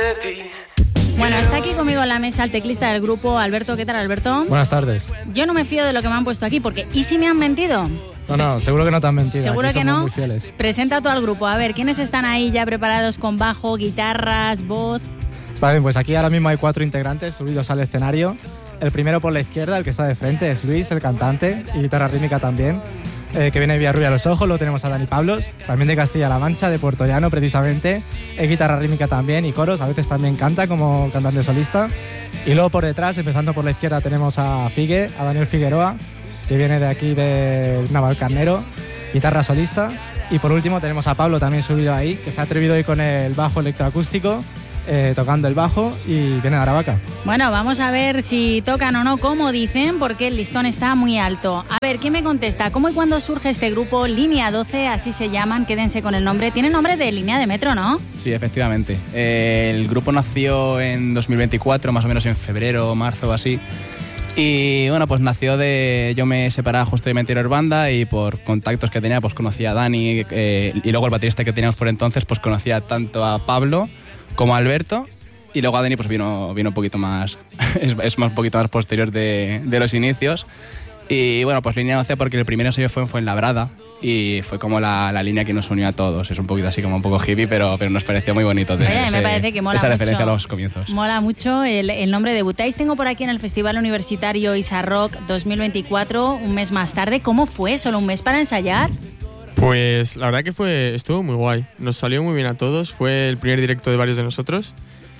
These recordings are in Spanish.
de ti. Bueno, está aquí conmigo en la mesa el teclista del grupo, Alberto. ¿Qué tal, Alberto? Buenas tardes. Yo no me fío de lo que me han puesto aquí, porque ¿y si me han mentido? No, seguro que no te han mentido. ¿Seguro aquí que somos no? muy fieles. Presenta tú al grupo. A ver, ¿quiénes están ahí ya preparados con bajo, guitarras, voz? Está bien, pues aquí ahora mismo hay 4 integrantes subidos al escenario. El primero por la izquierda, el que está de frente, es Luis, el cantante, y guitarra rítmica también, que viene de Villarrubia a los Ojos. Luego tenemos a Dani Pablos, también de Castilla-La Mancha, de Puerto Llano precisamente, es guitarra rítmica también y coros, a veces también canta como cantante solista. Y luego por detrás, empezando por la izquierda, tenemos a Figue, a Daniel Figueroa, que viene de aquí de Navalcarnero, guitarra solista. Y por último tenemos a Pablo también subido ahí, que se ha atrevido hoy con el bajo electroacústico, tocando el bajo, y viene de Aravaca. Bueno, vamos a ver si tocan o no, como dicen, porque el listón está muy alto. A ver, ¿quién me contesta? ¿Cómo y cuándo surge este grupo? Línea 12, así se llaman, quédense con el nombre. Tiene nombre de línea de metro, ¿no? Sí, efectivamente. El grupo nació en 2024, más o menos en febrero o marzo o así. Y bueno, pues nació de... Yo me separaba justo de mi anterior banda y por contactos que tenía, pues conocía a Dani, y luego el baterista que teníamos por entonces, pues conocía tanto a Pablo como a Alberto, y luego a Dani pues vino un poquito más, es más un poquito más posterior de los inicios. Y bueno, pues línea 12 porque el primer ensayo fue en Fuenlabrada y fue como la línea que nos unió a todos. Es un poquito así como un poco hippie, pero nos pareció muy bonito Me parece que mola esa mucho. referencia a los comienzos. Mola mucho el nombre. Debutáis, tengo por aquí en el Festival Universitario Isa Rock 2024, un mes más tarde. ¿Cómo fue? ¿Solo un mes para ensayar? Pues la verdad que estuvo muy guay, nos salió muy bien a todos, fue el primer directo de varios de nosotros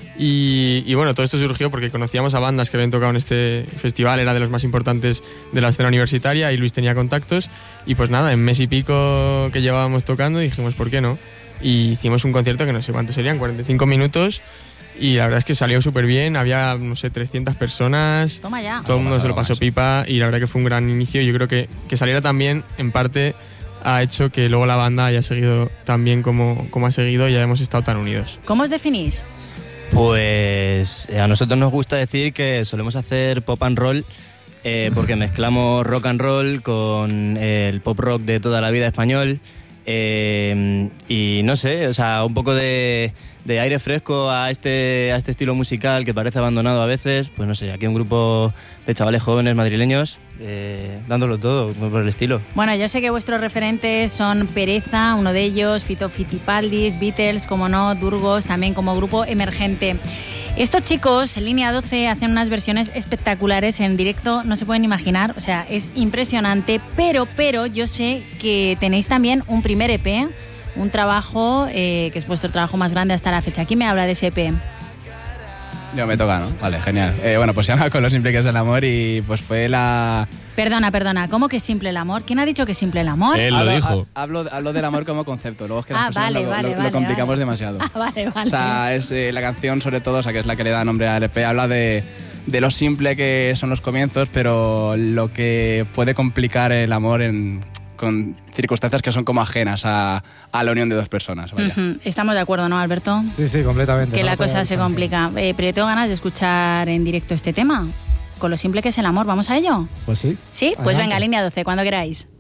y bueno, todo esto surgió porque conocíamos a bandas que habían tocado en este festival, era de los más importantes de la escena universitaria y Luis tenía contactos y pues nada, en mes y pico que llevábamos tocando dijimos ¿por qué no? Y hicimos un concierto que no sé cuántos serían, 45 minutos y la verdad es que salió súper bien, había no sé 300 personas, Toma ya. todo el mundo se lo pasó pipa y la verdad que fue un gran inicio, yo creo que saliera también en parte ha hecho que luego la banda haya seguido tan bien como ha seguido y ya hemos estado tan unidos. ¿Cómo os definís? Pues a nosotros nos gusta decir que solemos hacer pop and roll porque mezclamos rock and roll con el pop rock de toda la vida español y no sé, o sea, un poco de aire fresco a este estilo musical que parece abandonado a veces, pues no sé, aquí un grupo de chavales jóvenes madrileños dándolo todo por el estilo. Bueno, yo sé que vuestros referentes son Pereza, uno de ellos, Fito Fitipaldis, Beatles, como no, Durgos, también como grupo emergente. Estos chicos, en Línea 12, hacen unas versiones espectaculares en directo, no se pueden imaginar, o sea, es impresionante, pero yo sé que tenéis también un primer EP, un trabajo que es vuestro trabajo más grande hasta la fecha. ¿Quién me habla de ese EP? Yo me toca, ¿no? Vale, genial. Bueno, pues se llama Con lo simple que es el amor y pues fue la... Perdona, ¿cómo que es simple el amor? ¿Quién ha dicho que es simple el amor? Él lo dijo. Hablo del amor como concepto, luego es que las personas vale, lo complicamos demasiado. Vale. O sea, es la canción sobre todo, o sea, que es la que le da nombre al EP, habla de lo simple que son los comienzos, pero lo que puede complicar el amor con circunstancias que son como ajenas a la unión de dos personas. Vaya. Estamos de acuerdo, ¿no, Alberto? Sí, completamente. Que la cosa se complica. Pero yo tengo ganas de escuchar en directo este tema. Con lo simple que es el amor, ¿vamos a ello? Pues sí. ¿Sí? Pues Adelante. venga, Línea 12, cuando queráis.